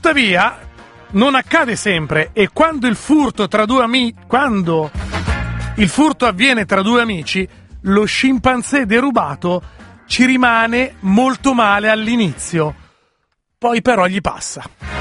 Tuttavia, non accade sempre, e quando il furto avviene tra due amici, lo scimpanzé derubato ci rimane molto male all'inizio, poi però gli passa.